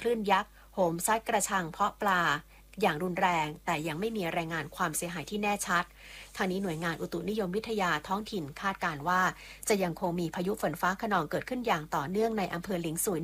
ลื่นยักษ์โหมซัดกระชังเพาะปลาอย่างรุนแรงแต่ยังไม่มีรายงานความเสียหายที่แน่ชัดทางนี้หน่วยงานอุตุนิยมวิทยาท้องถิ่นคาดการณ์ว่าจะยังคงมีพายุฝนฟ้าคะนองเกิดขึ้นอย่างต่อเนื่องในอำเภอหลิงซุย